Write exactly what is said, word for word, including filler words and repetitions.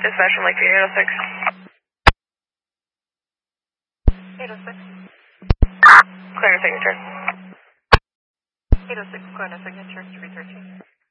Dispatch from Lakeview eight oh six. eight oh six. Clear signature. eight oh six, clear signature, three thirteen.